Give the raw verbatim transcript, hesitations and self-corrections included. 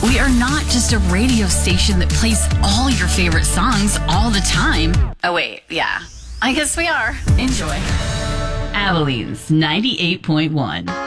We are not just a radio station that plays all your favorite songs all the time. Oh, wait, yeah. I guess we are. Enjoy. Abilene's ninety-eight point one.